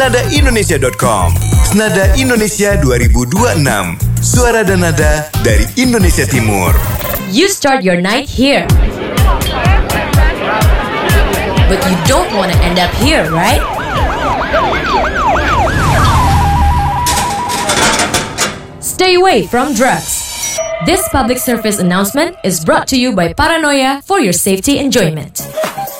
Nadaindonesia.com. Nada Indonesia 2026. Suara dan nada dari Indonesia Timur. You start your night here. But you don't want to end up here, right? Stay away from drugs. This public service announcement is brought to you by Paranoia for your safety enjoyment.